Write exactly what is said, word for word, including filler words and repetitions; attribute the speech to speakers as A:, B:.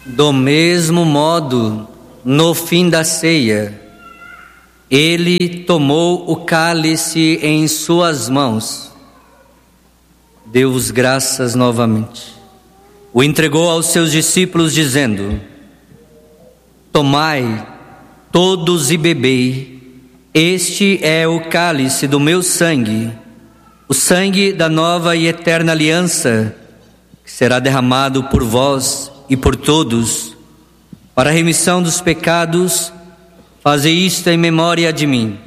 A: Do mesmo modo, no fim da ceia, ele tomou o cálice em suas mãos, deu-vos graças novamente, o entregou aos seus discípulos, dizendo: tomai todos e bebei, este é o cálice do meu sangue, o sangue da nova e eterna aliança, que será derramado por vós e por todos, para a remissão dos pecados. Fazei isto em memória de mim.